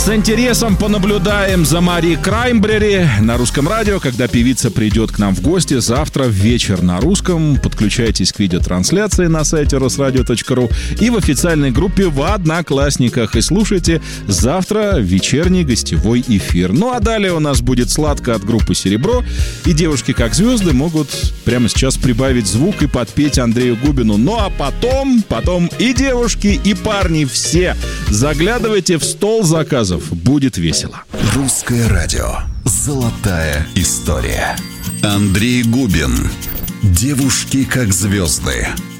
С интересом понаблюдаем за Марией Краймбрери на Русском радио, когда певица придет к нам в гости завтра в вечер на русском. Подключайтесь к видеотрансляции на сайте rosradio.ru и в официальной группе в Одноклассниках. И слушайте завтра вечерний гостевой эфир. Ну а далее у нас будет «Сладко» от группы «Серебро». И девушки, как звезды, могут прямо сейчас прибавить звук и подпеть Андрею Губину. Ну а потом и девушки, и парни все заглядывайте в стол заказов. Будет весело. Русское радио. Золотая история. Андрей Губин. Девушки как звезды.